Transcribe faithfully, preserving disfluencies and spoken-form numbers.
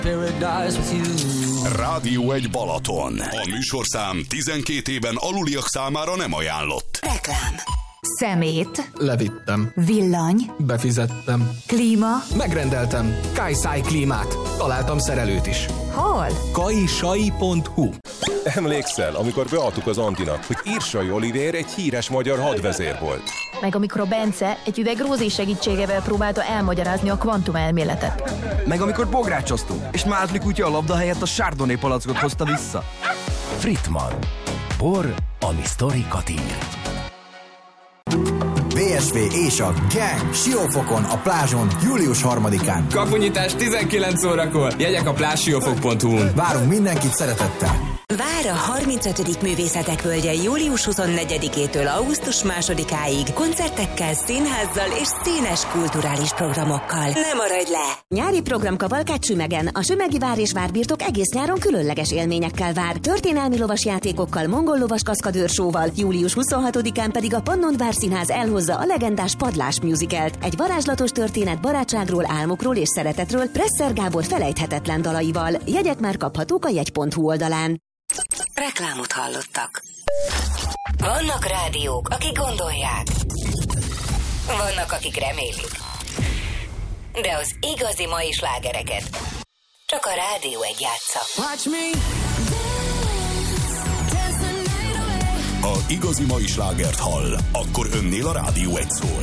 Paradise with you. Rádió egy Balaton. A műsorszám tizenkét éven aluliak számára nem ajánlott. Reklám. Szemét. Levittem. Villany. Befizettem. Klíma. Megrendeltem. Kajszáj klímát. Találtam szerelőt is. Hol? kajsai pont hu. Emlékszel, amikor beadtuk az Antinak, hogy Irsai Olivér egy híres magyar hadvezér volt? Meg amikor a Bence egy üveg rózé segítségével próbálta elmagyarázni a kvantumelméletet. Meg amikor bográcsoztunk, és Mázli kutya a labda helyett a Chardonnay palackot hozta vissza. Fritman. Bor, ami sztorikat ír. bé es vé és a Gang Siófokon a plázson július harmadikán. Kapunyítás tizenkilenc órakor, jegyek a plázsiófok pont hu-n. Várunk mindenkit szeretettel. Vár a harmincötödik Művészetek Völgye július huszonnegyedikétől augusztus másodikáig koncertekkel, színházzal és színes kulturális programokkal. Ne maradj le! Nyári program kavalkád Sümegen. A Sümegi Vár és Várbirtok egész nyáron különleges élményekkel vár. Történelmi lovasjátékokkal, mongol lovas kaszkadőrsóval, július huszonhatodikán pedig a Pannon Várszínház elhozza a legendás Padlás musicalt. Egy varázslatos történet barátságról, álmokról és szeretetről Presser Gábor felejthetetlen dalaival. Jegyek már kaphatók a jegy pont hu oldalán. Reklámot hallottak. Vannak rádiók, akik gondolják. Vannak, akik remélik. De az igazi mai slágereket csak a Rádió egy játsza. Ha igazi mai slágert hall, akkor önnél a Rádió egy szól.